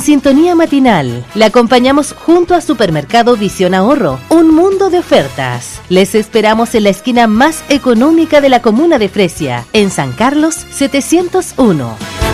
sintonía matinal. Le acompañamos junto a Supermercado Visión Ahorro, un mundo de ofertas. Les esperamos en la esquina más económica de la comuna de Fresia, en San Carlos 701.